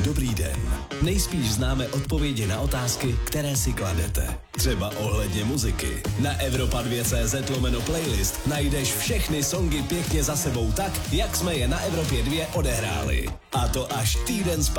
dobrý den. Nejspíš známe odpovědi na otázky, které si kladete. Třeba ohledně muziky. Na Evropa2.cz/playlist najdeš všechny songy pěkně za sebou tak, jak jsme je na Evropě 2 odehráli. A to až týden zpátky.